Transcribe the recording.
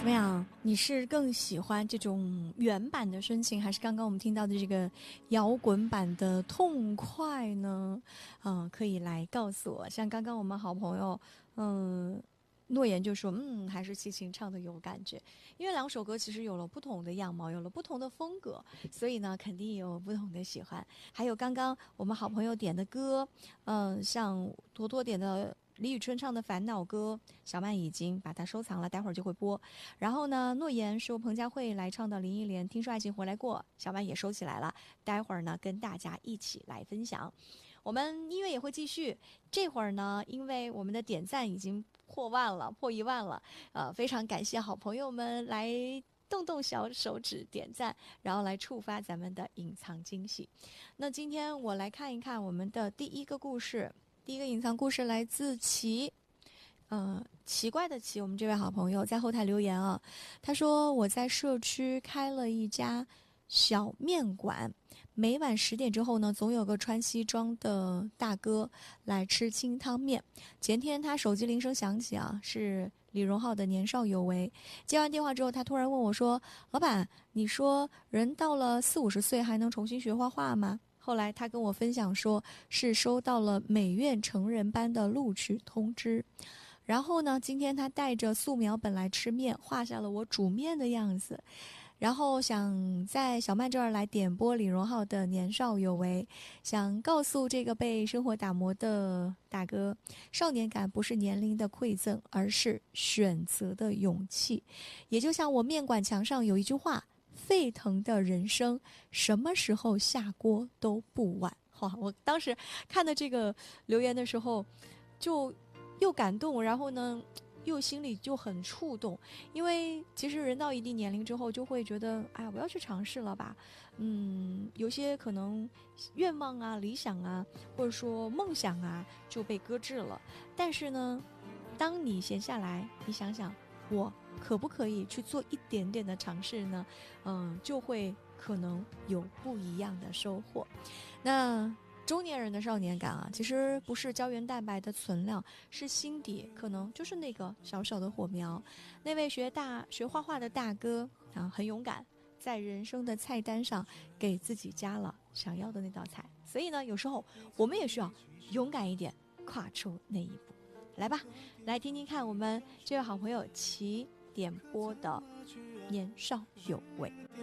怎么样？你是更喜欢这种原版的深情，还是刚刚我们听到的这个摇滚版的痛快呢？可以来告诉我。像刚刚我们好朋友，诺言就说，还是齐秦唱的有感觉，因为两首歌其实有了不同的样貌，有了不同的风格，所以呢，肯定有不同的喜欢。还有刚刚我们好朋友点的歌，像坨坨点的李宇春唱的《烦恼歌》，小曼已经把它收藏了，待会儿就会播。然后呢，诺言说彭佳慧来唱的林忆莲《听说爱情回来过》，小曼也收起来了，待会儿呢跟大家一起来分享。我们音乐也会继续，这会儿呢，因为我们的点赞已经破万了，破1万了，非常感谢好朋友们来动动小手指点赞，然后来触发咱们的隐藏惊喜。那今天我来看一看我们的第一个故事。第一个隐藏故事来自奇，奇怪的奇，我们这位好朋友在后台留言啊，他说我在社区开了一家小面馆，每晚10点之后呢，总有个穿西装的大哥来吃清汤面。前天他手机铃声响起啊，是李荣浩的《年少有为》。接完电话之后，他突然问我说：“老板，你说人到了40-50岁还能重新学画画吗？”后来他跟我分享说，是收到了美院成人班的录取通知。然后呢，今天他带着素描本来吃面，画下了我煮面的样子。然后想在小曼这儿来点播李荣浩的《年少有为》，想告诉这个被生活打磨的大哥，少年感不是年龄的馈赠，而是选择的勇气。也就像我面馆墙上有一句话，沸腾的人生，什么时候下锅都不晚。哇！我当时看到这个留言的时候，就又感动，然后呢，又心里就很触动。因为其实人到一定年龄之后，就会觉得，哎呀，我要去尝试了吧。有些可能愿望啊、理想啊，或者说梦想啊，就被搁置了。但是呢，当你闲下来，你想想，我可不可以去做一点点的尝试呢？就会可能有不一样的收获。那中年人的少年感啊，其实不是胶原蛋白的存量，是心底可能就是那个小小的火苗。那位学画画的大哥啊，很勇敢，在人生的菜单上给自己加了想要的那道菜。所以呢，有时候我们也需要勇敢一点，跨出那一步。来吧，来听听看我们这位好朋友齐点播的《年少有为》。